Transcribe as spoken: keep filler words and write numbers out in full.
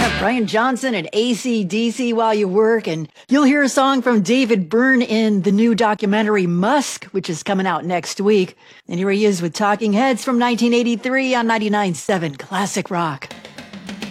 Brian Johnson and A C D C while you work, and you'll hear a song from David Byrne in the new documentary Musk, which is coming out next week. And here he is with Talking Heads from nineteen eighty-three on ninety-nine point seven Classic Rock.